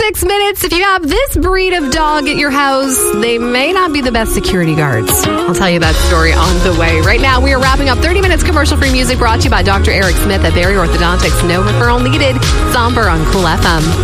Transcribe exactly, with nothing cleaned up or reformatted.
six minutes. If you have this breed of dog at your house, they may not be the best security guards. I'll tell you that story on the way. Right now, we are wrapping up thirty minutes commercial-free music brought to you by Doctor Eric Smith at Barry Orthodontics. No referral needed. Somber on Cool F M.